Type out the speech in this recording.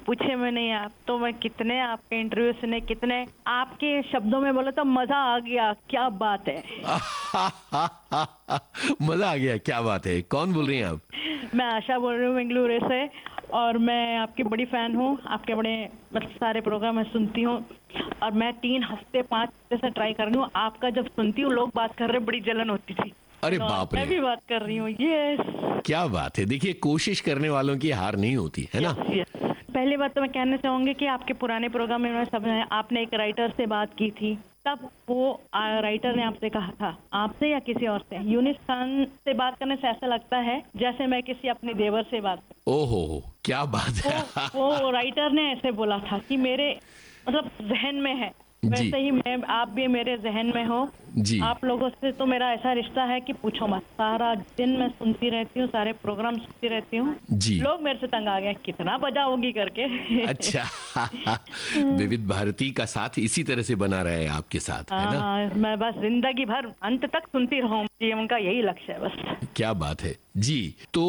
पूछे में नहीं आप तो मैं कितने आपके इंटरव्यू सुने, कितने आपके शब्दों में बोला तो मजा आ गया, क्या बात है। मजा आ गया, क्या बात है। कौन बोल रही हैं आप? मैं आशा बोल रही हूँ बेंगलुरु से, और मैं आपकी बड़ी फैन हूँ। आपके बड़े मतलब सारे प्रोग्राम मैं सुनती हूँ, और मैं 3 हफ्ते 5 हफ्ते से ट्राई कर रही हूँ। आपका जब सुनती हूँ लोग बात कर रहे, बड़ी जलन होती थी। अरे तो बाप रे, मैं भी बात कर रही हूँ। यस, क्या बात है। देखिए, कोशिश करने वालों की हार नहीं होती है ना। पहली बात तो मैं कहना चाहूंगी कि आपके पुराने प्रोग्राम में सब आपने एक राइटर से बात की थी, तब वो राइटर ने आपसे कहा था, आपसे या किसी और से, यूनिस खान से बात करने से ऐसा लगता है जैसे मैं किसी अपने देवर से बात कर। ओहो, क्या बात है। वो राइटर ने ऐसे बोला था कि मेरे मतलब जहन में है, वैसे ही मैं, आप भी मेरे जहन में हो जी। आप लोगों से तो मेरा ऐसा रिश्ता है कि पूछो मत। सारा दिन मैं सुनती रहती हूँ, सारे प्रोग्राम सुनती रहती हूँ। जी। लोग मेरे से तंग आ गए, कितना बजाओगी करके। अच्छा। विविध भारती का साथ इसी तरह से बना रहे आपके साथ, है ना। हाँ, मैं बस जिंदगी भर अंत तक सुनती रहूं, ये उनका यही लक्ष्य है बस। क्या बात है जी। तो